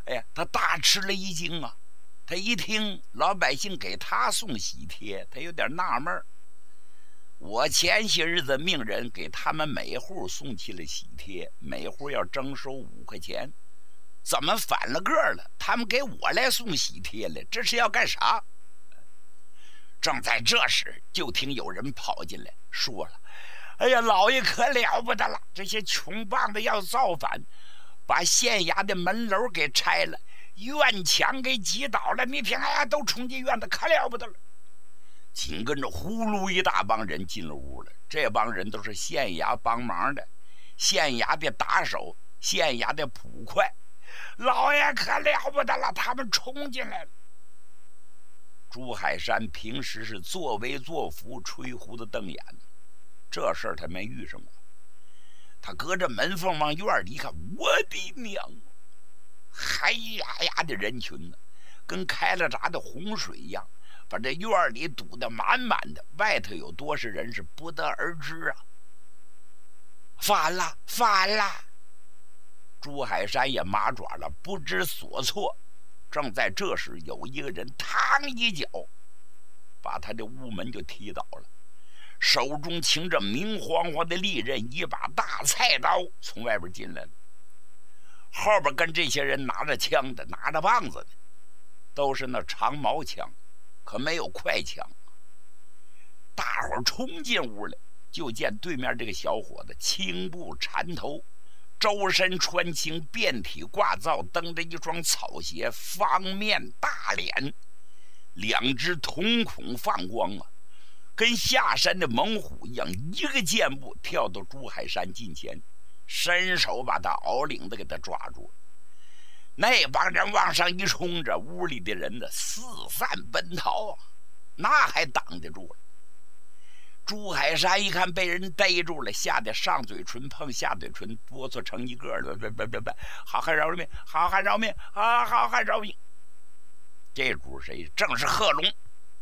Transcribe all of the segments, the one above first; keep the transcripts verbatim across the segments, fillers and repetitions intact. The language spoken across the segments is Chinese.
哎呀，他大吃了一惊啊！他一听老百姓给他送喜帖，他有点纳闷儿。我前些日子命人给他们每户送去了喜帖，每户要征收五块钱，怎么反了个了？他们给我来送喜帖了，这是要干啥？正在这时，就听有人跑进来说了：“哎呀，老爷可了不得了！这些穷棒子要造反，把县衙的门楼给拆了，院墙给挤倒了。你听，哎呀，都冲进院子，可了不得了！”紧跟着呼噜一大帮人进了屋了。这帮人都是县衙帮忙的，县衙的打手，县衙的捕快。老爷可了不得了，他们冲进来了。朱海山平时是作威作福，吹胡子瞪眼，这事儿他没遇上过。他隔着门缝往院里一看，我的娘！黑压压的人群呢，跟开了闸的洪水一样，把这院里堵得满满的，外头有多少人是不得而知啊！反了，反了！朱海山也麻爪了，不知所措。正在这时，有一个人嘡一脚，把他的屋门就踢倒了，手中擎着明晃晃的利刃，一把大菜刀从外边进来了。后边跟这些人拿着枪的，拿着棒子的，都是那长矛枪，可没有快枪。大伙冲进屋来，就见对面这个小伙子青布缠头，周身穿青，遍体挂皂，蹬着一双草鞋，方面大脸，两只瞳孔放光啊，跟下山的猛虎一样，一个箭步跳到朱海山近前，伸手把他袄领子给他抓住了。那帮人往上一冲着，屋里的人呢四散奔逃啊，那还挡得住了？朱海山一看被人逮住了，吓得上嘴唇碰下嘴唇，哆嗦成一个了。别别别别！好汉饶命！好汉饶命！啊，好汉饶命！这主谁？正是贺龙。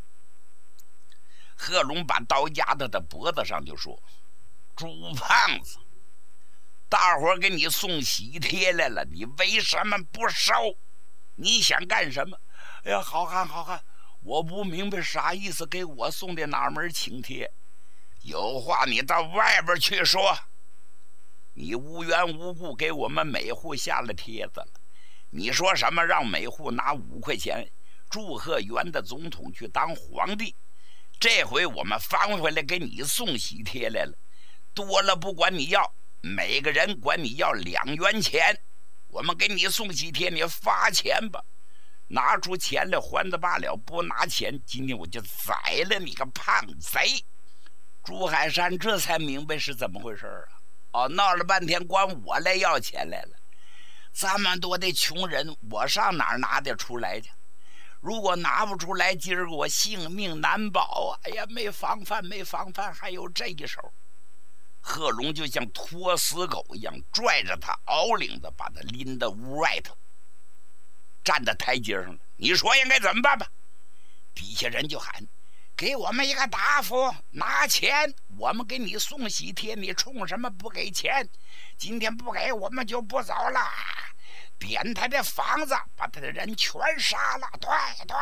贺龙把刀压到他脖子上，就说：“朱胖子，大伙给你送喜帖来了，你为什么不烧？你想干什么？”哎呀，好汉好汉，我不明白啥意思，给我送的哪门请帖？有话你到外边去说。你无缘无故给我们每户下了帖子了，你说什么让每户拿五块钱祝贺元的总统去当皇帝？这回我们翻回来给你送喜帖来了，多了不管你要，每个人管你要两元钱。我们给你送喜帖，你发钱吧，拿出钱来还的罢了，不拿钱，今天我就宰了你个胖贼！朱海山这才明白是怎么回事啊！哦，闹了半天管我来要钱来了，这么多的穷人，我上哪儿拿得出来去？如果拿不出来，今儿我性命难保啊！哎呀，没防范，没防范，还有这一手。贺龙就像拖死狗一样，拽着他袄领子，把他拎到屋外头，站在台阶上了。你说应该怎么办吧？底下人就喊：“给我们一个答复，拿钱，我们给你送喜帖，你冲什么不给钱？今天不给，我们就不走了。点他的房子，把他的人全杀了！”对对。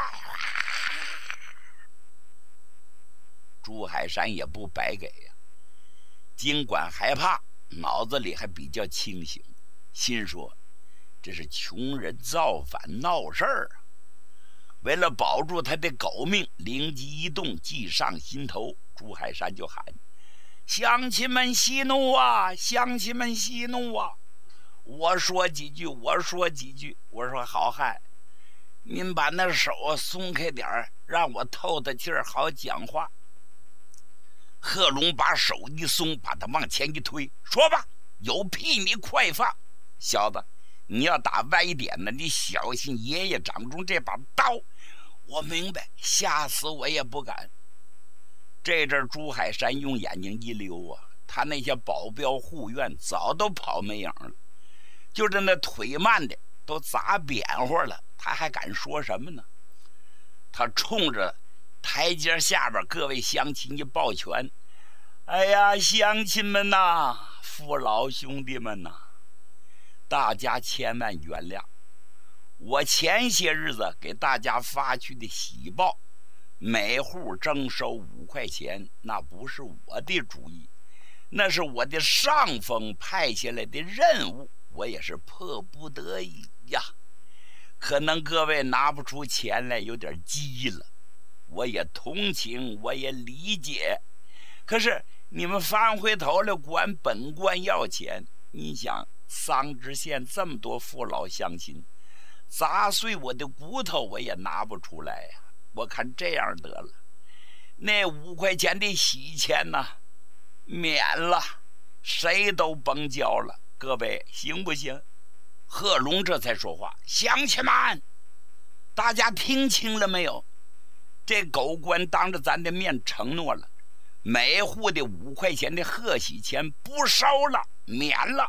朱海山也不白给呀，尽管害怕，脑子里还比较清醒，心说这是穷人造反闹事儿啊。为了保住他的狗命，灵机一动，计上心头，朱海山就喊：“乡亲们息怒啊，乡亲们息怒啊！我说几句，我说几句。我说好汉，您把那手松开点儿，让我透透气儿，好讲话。”贺龙把手一松，把他往前一推，说吧，有屁你快放！小子，你要打歪点呢，你小心爷爷掌中这把刀。我明白，吓死我也不敢。这阵朱海山用眼睛一溜啊，他那些保镖护院早都跑没影了，就是那腿慢的都砸扁乎了，他还敢说什么呢？他冲着台阶下边各位乡亲一抱拳：“哎呀，乡亲们呐，父老兄弟们呐，大家千万原谅， 我前些日子给大家发去的喜报，每户征收五块钱，那不是我的主意，那是我的上峰派下来的任务，我也是迫不得已呀。可能各位拿不出钱来，有点急了，我也同情，我也理解。可是你们翻回头来管本官要钱，你想桑植县这么多父老乡亲，砸碎我的骨头我也拿不出来呀、啊。我看这样得了，那五块钱的喜钱呢，免了，谁都甭交了，各位行不行？贺龙这才说话：乡亲们，大家听清了没有？这狗官当着咱的面承诺了，每户的五块钱的贺喜钱不收了，免了。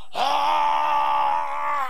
啊！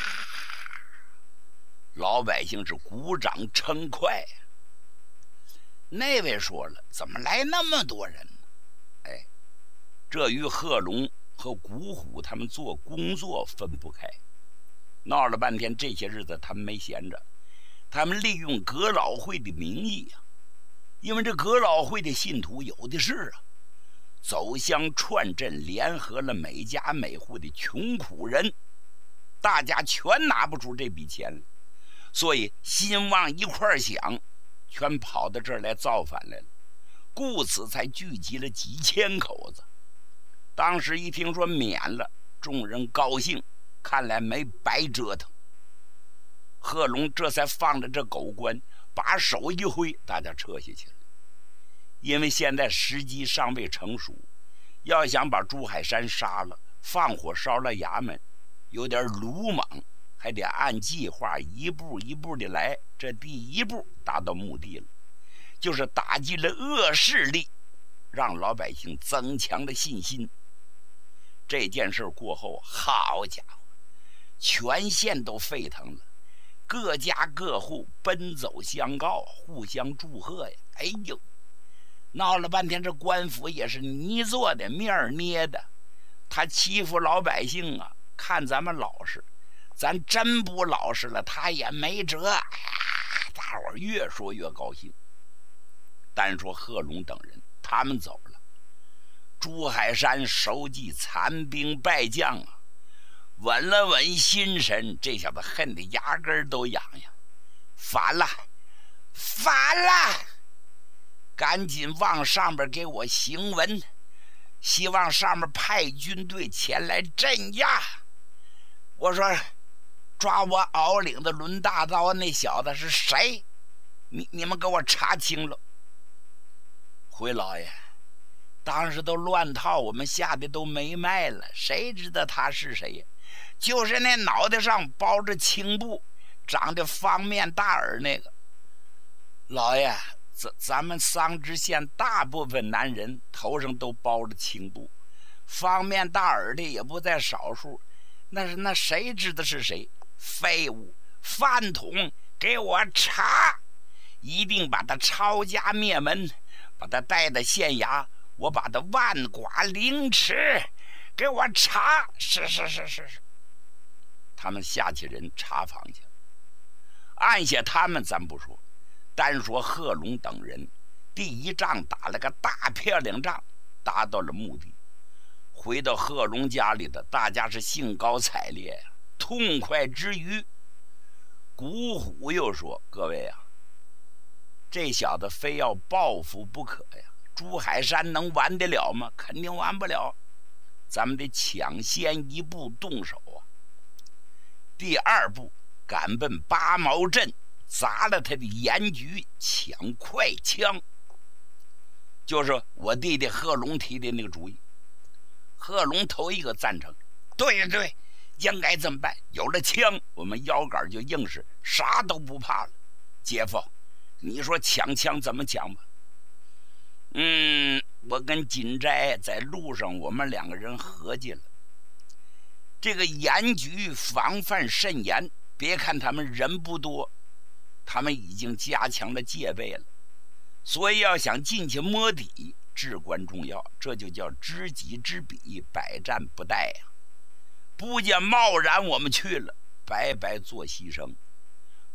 老百姓是鼓掌称快。那位说了，怎么来那么多人呢？哎，这与贺龙和古虎他们做工作分不开。闹了半天，这些日子他们没闲着，他们利用阁老会的名义啊，因为这阁老会的信徒有的是啊，走乡串镇，联合了每家每户的穷苦人，大家全拿不出这笔钱来，所以心往一块想，全跑到这儿来造反来了，故此才聚集了几千口子。当时一听说免了，众人高兴，看来没白折腾。贺龙这才放着这狗官，把手一挥，大家撤下去了。因为现在时机尚未成熟，要想把朱海山杀了，放火烧了衙门，有点鲁莽，还得按计划一步一步的来。这第一步达到目的了，就是打击了恶势力，让老百姓增强了信心。这件事过后，好家伙，全县都沸腾了，各家各户奔走相告，互相祝贺呀！哎呦，闹了半天，这官府也是泥做的，面捏的。他欺负老百姓啊，看咱们老实，咱真不老实了，他也没辙。哎呀，大伙儿越说越高兴。单说贺龙等人，他们走了，朱海山收集残兵败将啊，稳了稳心神，这小子恨得牙根都痒痒。反了，反了！赶紧往上边给我行文，希望上面派军队前来镇压。我说，抓我敖岭的抡大刀那小子是谁？你你们给我查清了。回老爷，当时都乱套，我们吓得都没脉了，谁知道他是谁呀？就是那脑袋上包着青布，长得方面大耳那个。老爷，咱咱们桑植县大部分男人头上都包着青布，方面大耳的也不在少数。那是那谁知道是谁？废物饭桶，给我查！一定把他抄家灭门，把他带到县衙，我把他万剐凌迟，给我查！是是是是是。他们下起人查访去了。按下他们咱不说，单说贺龙等人，第一仗打了个大漂亮仗，达到了目的。回到贺龙家里的大家是兴高采烈呀、啊，痛快之余，古虎又说：“各位啊，这小子非要报复不可呀！朱海山能完得了吗？肯定完不了。咱们得抢先一步动手啊！第二步，赶奔八毛镇，砸了他的盐局，抢快枪。就是我弟弟贺龙提的那个主意。贺龙头一个赞成，对对，应该这么办。有了枪，我们腰杆就硬实，啥都不怕了。姐夫，你说抢枪怎么抢吧？嗯，我跟锦斋在路上，我们两个人合计了，这个盐局防范甚严，别看他们人不多，他们已经加强了戒备了，所以要想进去摸底至关重要，这就叫知己知彼，百战不殆呀、啊！不见贸然我们去了，白白做牺牲。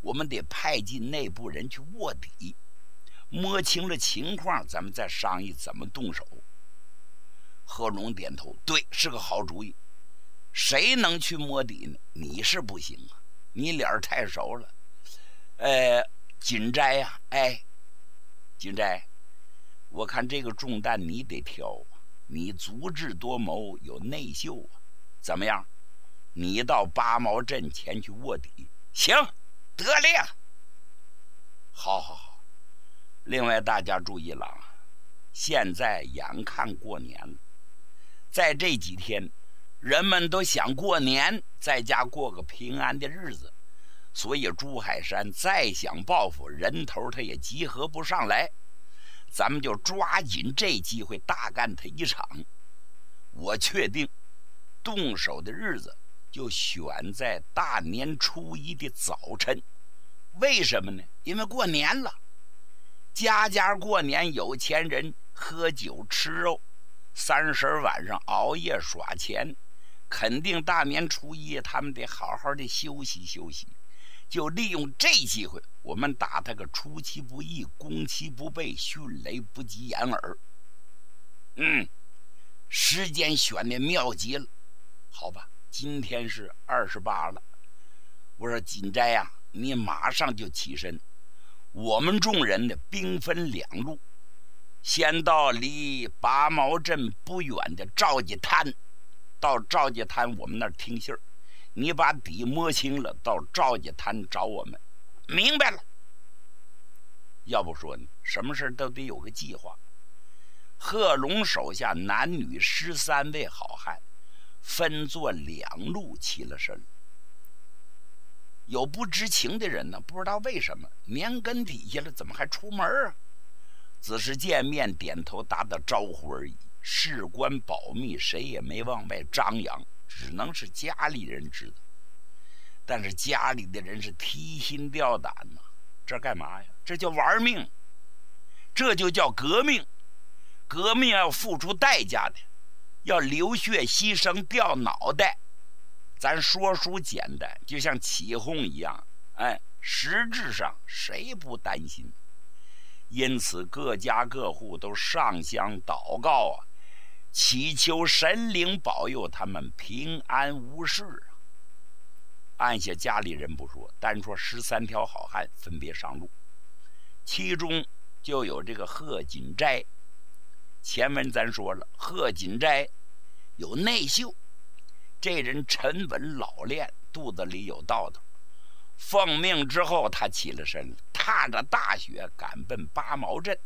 我们得派进内部人去卧底，摸清了情况，咱们再商议怎么动手。贺龙点头，对，是个好主意。谁能去摸底呢？你是不行啊，你脸太熟了。呃，锦斋呀、啊，哎，锦斋，我看这个重担你得挑啊，你足智多谋，有内秀啊。怎么样？你到八毛镇前去卧底？行，得令。好好好。另外，大家注意了啊，现在眼看过年了，在这几天，人们都想过年，在家过个平安的日子，所以朱海山再想报复，人头他也集合不上来。咱们就抓紧这机会大干他一场。我确定动手的日子就选在大年初一的早晨。为什么呢？因为过年了，家家过年，有钱人喝酒吃肉，三十晚上熬夜耍钱，肯定大年初一他们得好好的休息休息。就利用这机会，我们打他个出其不意，攻其不备，迅雷不及掩耳。嗯，时间选的妙极了。好吧，今天是二十八了。我说锦斋呀、啊，你马上就起身。我们众人呢，兵分两路，先到离拔毛镇不远的赵家滩，到赵家滩我们那儿听信儿。你把底摸清了，到赵家滩找我们。明白了。要不说呢，什么事都得有个计划。贺龙手下男女十三位好汉，分作两路起了身。有不知情的人呢，不知道为什么年根底下了，怎么还出门啊？只是见面点头打打招呼而已，事关保密，谁也没往外张扬。只能是家里人知道，但是家里的人是提心吊胆呐、啊。这干嘛呀？这叫玩命，这就叫革命。革命要付出代价的，要流血牺牲掉脑袋。咱说书简单，就像起哄一样，哎，实质上谁不担心？因此各家各户都上香祷告啊，祈求神灵保佑他们平安无事啊！按下家里人不说，单说十三条好汉分别上路，其中就有这个贺锦斋。前文咱说了，贺锦斋有内秀，这人沉稳老练，肚子里有道道。奉命之后，他起了身，踏着大雪赶奔八毛镇。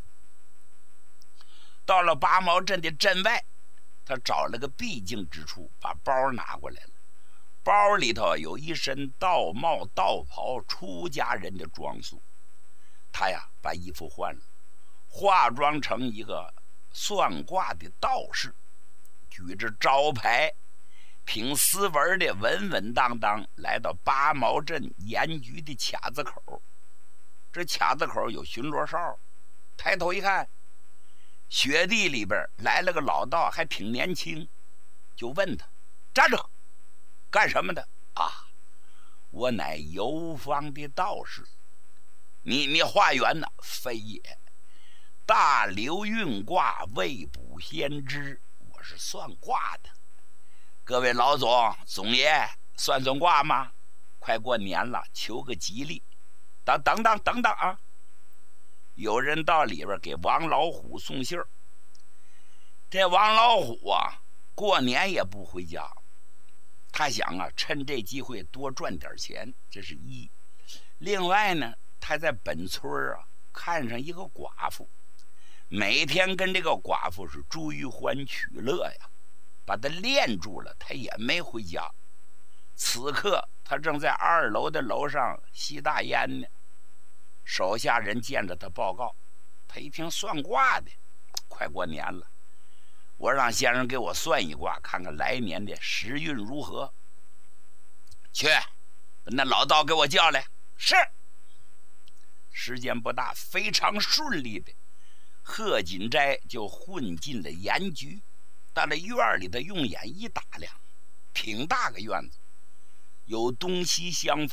到了八毛镇的镇外，他找了个僻静之处，把包拿过来了。包里头有一身道帽道袍，出家人的装束。他呀，把衣服换了，化妆成一个算卦的道士，举着招牌，挺斯文的，稳稳当当来到八毛镇盐局的卡子口。这卡子口有巡逻哨，抬头一看，雪地里边来了个老道，还挺年轻，就问他：“站着，干什么的？”啊，我乃游方的道士。你你化缘呢？非也，大流运卦未卜先知，我是算卦的。各位老总、总爷，算算卦吗？快过年了，求个吉利。等等等等等啊！有人到里边给王老虎送信儿。这王老虎啊，过年也不回家，他想啊，趁这机会多赚点钱，这是一。另外呢，他在本村啊看上一个寡妇，每天跟这个寡妇是追欢取乐呀，把他恋住了，他也没回家。此刻他正在二楼的楼上吸大烟呢。手下人见着他报告，他一听算卦的，快过年了，我让先生给我算一卦，看看来年的时运如何。去，把那老道给我叫来。是。时间不大，非常顺利的，贺锦斋就混进了盐局。到了院里的用眼一打量，挺大个院子，有东西厢